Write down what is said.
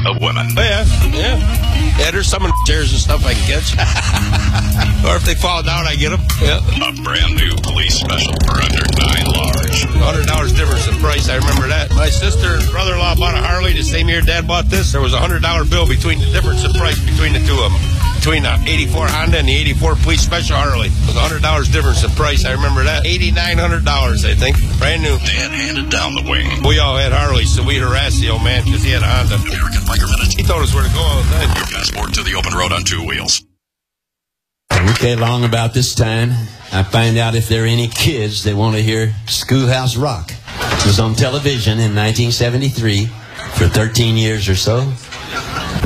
of women. Oh, yeah. Yeah, there's some chairs and stuff I can catch. Or if they fall down, I get them. Yeah. A brand new police special for under $9 large. $100 difference in price, I remember that. My sister and brother-in-law bought a Harley the same year Dad bought this. There was a $100 bill between the difference in price between the two of them. Between the 84 Honda and the 84 Police Special Harley. It was $100 difference in price, I remember that. $8,900, I think. Brand new. Dad handed down the wing. We all had Harleys, so we harassed the old man because he had a Honda. American Biker Minute. He told us where to go all the time. Your passport to the open road on 2 wheels. Okay, long about this time, I find out if there are any kids that want to hear Schoolhouse Rock. It was on television in 1973 for 13 years or so.